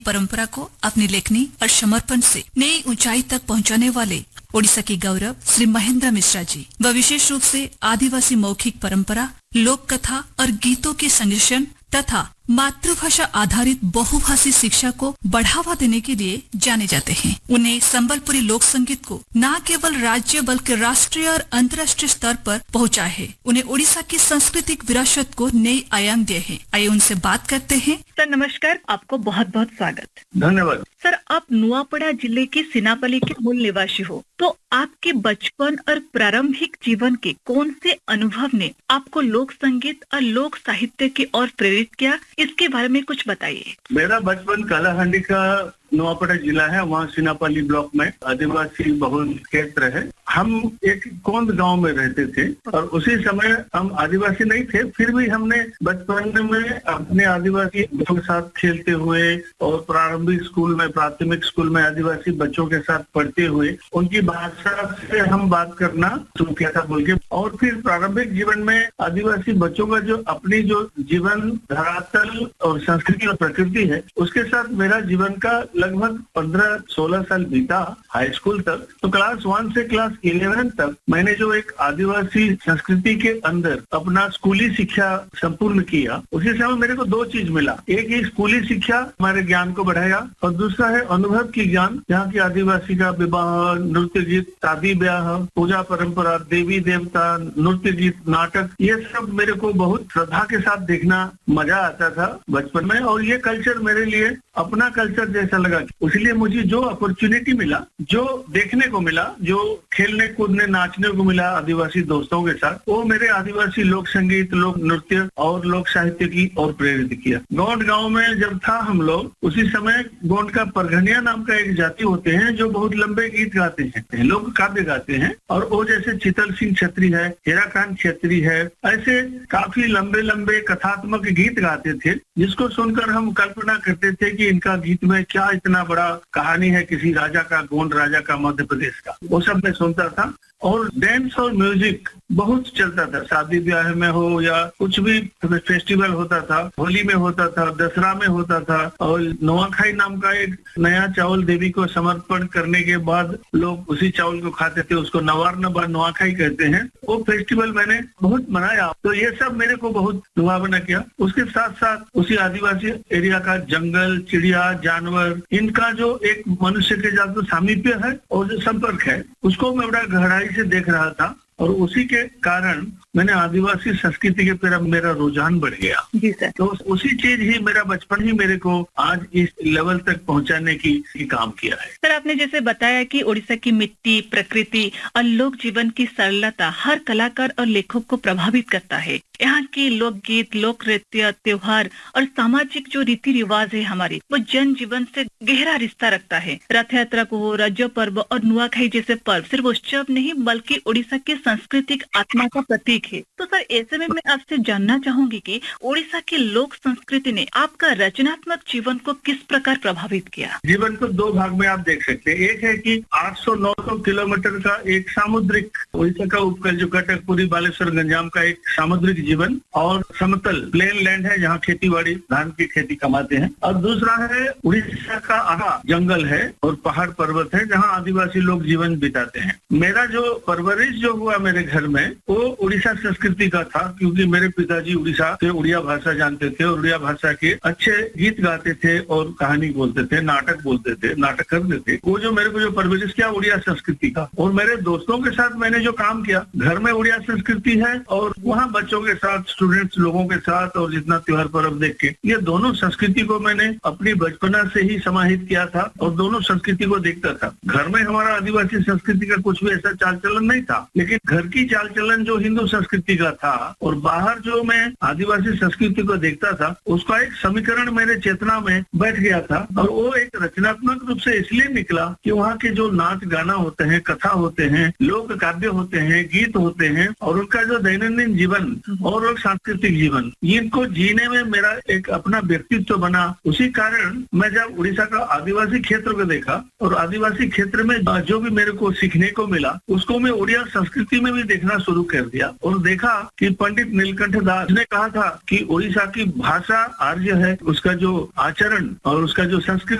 परंपरा को अपनी लेखनी और समर्पण से नई ऊंचाई तक पहुंचाने वाले ओडिशा के गौरव श्री महेंद्र मिश्रा जी व विशेष रूप से आदिवासी मौखिक परंपरा, लोक कथा और गीतों के संरक्षण तथा मातृभाषा आधारित बहुभाषी शिक्षा को बढ़ावा देने के लिए जाने जाते हैं। उन्हें संबलपुरी लोक संगीत को न केवल राज्य बल्कि राष्ट्रीय और अंतर्राष्ट्रीय स्तर पर पहुंचा है। उन्हें ओडिशा की सांस्कृतिक विरासत को नई आयाम दिए हैं। आइए उनसे बात करते हैं। सर नमस्कार, आपको बहुत बहुत स्वागत। धन्यवाद। सर, आप नुआपड़ा जिले के सिनापल्ली के मूल निवासी हो, तो आपके बचपन और प्रारंभिक जीवन के कौन से अनुभव ने आपको लोक संगीत और लोक साहित्य की ओर प्रेरित किया, इसके बारे में कुछ बताइए। मेरा बचपन कालाहांडी का नुआपड़ा जिला है, वहाँ सिनापल्ली ब्लॉक में आदिवासी बहुल क्षेत्र है। हम एक कोंद गांव में रहते थे और उसी समय हम आदिवासी नहीं थे, फिर भी हमने बचपन में अपने आदिवासी बच्चों के साथ खेलते हुए और प्रारंभिक स्कूल में, प्राथमिक स्कूल में आदिवासी बच्चों के साथ पढ़ते हुए उनकी भाषा से हम बात करना शुरू किया था बोल के। और फिर प्रारंभिक जीवन में आदिवासी बच्चों का जो अपनी जो जीवन धरातल और संस्कृति और प्रकृति है, उसके साथ मेरा जीवन का लगभग 15-16 साल बीता हाई स्कूल तक। तो क्लास 1 से क्लास 11 तक मैंने जो एक आदिवासी संस्कृति के अंदर अपना स्कूली शिक्षा संपूर्ण किया, उसी समय मेरे को दो चीज मिला। एक ही स्कूली शिक्षा हमारे ज्ञान को बढ़ाया और दूसरा है अनुभव की ज्ञान, जहाँ की आदिवासी का विवाह, नृत्य गीत, शादी ब्याह, पूजा परंपरा, देवी देवता, नृत्य गीत, नाटक, ये सब मेरे को बहुत श्रद्धा के साथ देखना मजा आता था बचपन में। और ये कल्चर मेरे लिए अपना कल्चर जैसा लगा। इसलिए मुझे जो अपॉर्चुनिटी मिला, जो देखने को मिला, जो खेलने कूदने नाचने को मिला आदिवासी दोस्तों के साथ, वो मेरे आदिवासी लोक संगीत, लोक नृत्य और लोक साहित्य की ओर प्रेरित किया। गोंड गांव में जब था हम लोग, उसी समय गोंड का परघनिया नाम का एक जाति होते हैं जो बहुत लंबे गीत गाते हैं, लोक काव्य गाते हैं। और वो जैसे चितल सिंह छत्री है, हीराकांत छत्री है, ऐसे काफी लंबे लंबे कथात्मक गीत गाते थे, जिसको सुनकर हम कल्पना करते थे कि इनका गीत में क्या इतना बड़ा कहानी है किसी राजा का, गोंड राजा का, मध्य प्रदेश का। वो सब मैं सुनता था। और डांस और म्यूजिक बहुत चलता था, शादी ब्याह में हो या कुछ भी फेस्टिवल होता था, होली में होता था, दशहरा में होता था। और नुआखाई नाम का एक नया चावल देवी को समर्पण करने के बाद लोग उसी चावल को खाते थे, उसको नवारन बा नुआखाई कहते हैं। वो फेस्टिवल मैंने बहुत मनाया। तो ये सब मेरे को बहुत लुभावना किया। उसके साथ साथ उसी आदिवासी एरिया का जंगल, चिड़िया, जानवर, इनका जो एक मनुष्य के साथ जो सामीप्य है और जो संपर्क है, उसको मैं बड़ा गहराई से देख रहा था। और उसी के कारण मैंने आदिवासी संस्कृति के तरफ मेरा रुझान बढ़ गया। जी सर। तो उसी चीज ही, मेरा बचपन ही मेरे को आज इस लेवल तक पहुंचाने की काम किया है। सर, आपने जैसे बताया कि ओडिशा की मिट्टी, प्रकृति और लोक जीवन की सरलता हर कलाकार और लेखक को प्रभावित करता है। यहाँ की लोकगीत, लोक नृत्य, त्योहार और सामाजिक जो रीति रिवाज है हमारी, वो जन जीवन से गहरा रिश्ता रखता है। रथ यात्रा को, राज्य पर्व और नुआखाई जैसे पर्व सिर्फ उत्सव नहीं बल्कि ओडिशा के सांस्कृतिक आत्मा का प्रतीक है। तो सर, ऐसे में मैं आपसे जानना चाहूंगी कि ओडिशा की लोक संस्कृति ने आपका रचनात्मक जीवन को किस प्रकार प्रभावित किया? जीवन को दो भाग में आप देख सकते हैं। एक है कि 800-900 किलोमीटर का एक सामुद्रिक, ओडिशा का उपकूल जो कटक, पुरी, बालेश्वर, गंजाम का एक सामुद्रिक जीवन, और समतल प्लेन लैंड है जहाँ खेती बाड़ी, धान की खेती कमाते हैं। और दूसरा है उड़ीसा का आहा जंगल है और पहाड़ पर्वत है जहाँ आदिवासी लोग जीवन बिताते हैं। मेरा जो परवरिश जो हुआ मेरे घर में, वो उड़ीसा संस्कृति का था, क्योंकि मेरे पिताजी उड़ीसा से उड़िया भाषा जानते थे और उड़िया भाषा के अच्छे गीत गाते थे और कहानी बोलते थे, नाटक बोलते थे, नाटक करते थे। वो जो मेरे को जो परवरिश किया उड़िया संस्कृति का। और मेरे दोस्तों के साथ मैंने जो काम किया, घर में उड़िया संस्कृति है और वहाँ बच्चों के साथ, स्टूडेंट्स लोगों के साथ, और जितना त्योहार पर्व देख के, ये दोनों संस्कृति को मैंने अपनी बचपना से ही समाहित किया था और दोनों संस्कृति को देखता था। घर में हमारा आदिवासी संस्कृति का कुछ भी ऐसा चाल चलन नहीं था, लेकिन घर की चाल चलन जो हिंदू संस्कृति का था और बाहर जो मैं आदिवासी संस्कृति को देखता था, उसका एक समीकरण मेरे चेतना में बैठ गया था। और वो एक रचनात्मक रूप से इसलिए निकला कि वहाँ के जो नाच गाना होते हैं, कथा होते हैं, लोक काव्य होते हैं, गीत होते हैं, और उनका जो दैनंदिन जीवन और सांस्कृतिक जीवन, इनको जीने में मेरा एक अपना व्यक्तित्व बना। उसी कारण मैं जब उड़ीसा का आदिवासी क्षेत्र को देखा और आदिवासी क्षेत्र में जो भी मेरे को सीखने को मिला, उसको मैं उड़िया संस्कृति में भी देखना शुरू कर दिया। और और देखा कि पंडित नीलकंठ दास ने कहा था कि उड़ीसा की भाषा आर्य है, उसका जो आचरण और उसका जो संस्कृति